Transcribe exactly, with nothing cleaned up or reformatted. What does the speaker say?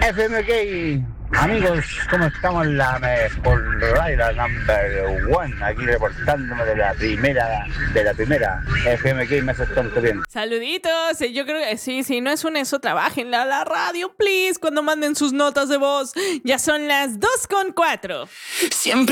F M K, amigos, ¿cómo estamos? La mejor radio, la number one, aquí reportándome de la primera, de la primera. F M K me hace tanto bien. Saluditos, yo creo que sí, sí, no es un eso, trabajen la, la radio, please, cuando manden sus notas de voz. Ya son las dos con cuatro. Siempre